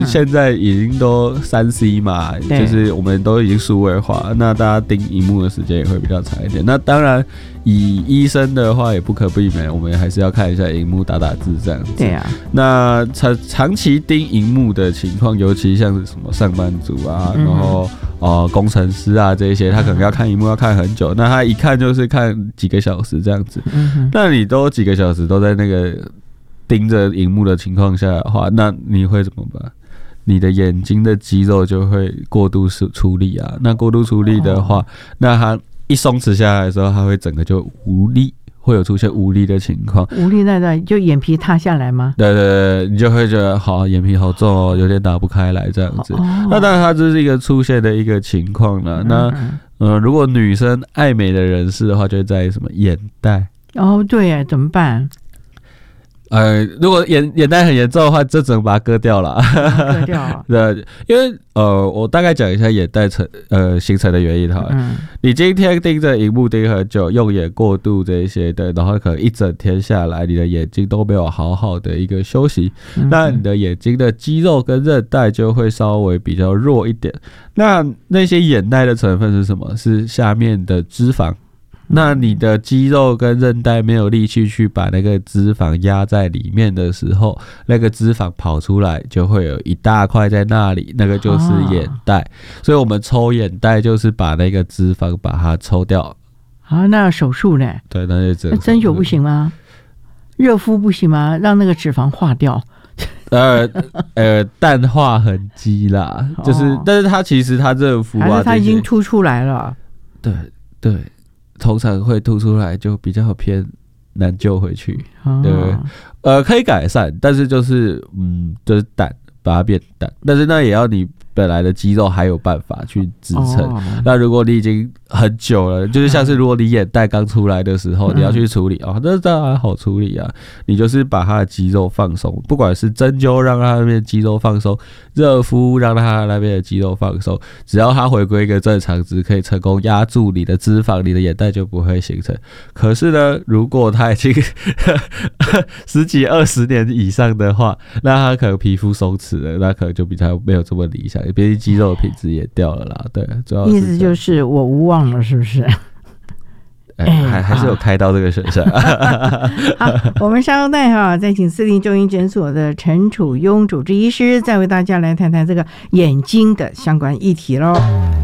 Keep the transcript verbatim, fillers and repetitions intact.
现在已经都三 C 嘛，就是我们都已经数位化，那大家盯萤幕的时间也会比较长一点。那当然，以医生的话也不可避免，我们还是要看一下萤幕打打字这样子。 对啊。 那长长期盯萤幕的情况，尤其像是什么上班族啊，嗯、然后呃工程师啊这一些，他可能要看萤幕要看很久，那他一看就是看几个小时这样子。嗯、那你都几个小时都在那个盯着萤幕的情况下的话，那你会怎么办？你的眼睛的肌肉就会过度出力啊，那过度出力的话，哦、那它一松弛下来的时候，它会整个就无力，会有出现无力的情况。 无力那那就眼皮塌下来吗？ 对对对，你就会觉得好眼皮好重哦，有点打不开来这样子。哦、那当然，它这是一个出现的一个情况了。嗯、那呃，如果女生爱美的人士的话，就会在意什么眼袋。 哦，对耶，怎么办？ 呃，如果眼眼袋很严重的话，就只能把它割掉了。 割掉了。 对，因为呃，我大概讲一下眼袋成呃形成的原因哈。嗯。你今天盯着萤幕盯很久，用眼过度这一些的，然后可能一整天下来，你的眼睛都没有好好的一个休息，嗯、那你的眼睛的肌肉跟韧带就会稍微比较弱一点。那那些眼袋的成分是什么？是下面的脂肪。那你的肌肉跟韧带没有力气去把那个脂肪压在里面的时候，那个脂肪跑出来就会有一大块在那里，那个就是眼袋。啊、所以我们抽眼袋就是把那个脂肪把它抽掉。 啊，那要手术呢？ 对，那就针针灸不行吗？热敷不行吗？让那个脂肪化掉？ 呃呃，淡化痕迹啦，就是，哦、但是它其实它热敷啊， 还是它已经凸出来了。 对对。通常会凸出来，就比较偏难救回去，哦、对，呃，可以改善，但是就是嗯，就是淡，把它变淡，但是那也要你本来的肌肉还有办法去支撑。哦、那如果你已经很久了，就是像是如果你眼袋刚出来的时候，嗯、你要去处理啊，那当然好处理啊。你就是把它的肌肉放松，不管是针灸让它那边肌肉放松，热敷让它那边的肌肉放松，只要它回归一个正常值，可以成功压住你的脂肪，你的眼袋就不会形成。可是呢，如果它已经十几二十年以上的话，那它可能皮肤松弛了，那可能就比较没有这么理想，毕竟肌肉品质也掉了啦。对，主要是意思就是我无望了，是不是？ 哎，还还是有开刀这个选项。 好，我们稍后待哈，再请四零中医诊所的陈楚庸主治医师，再为大家来谈谈这个眼睛的相关议题喽。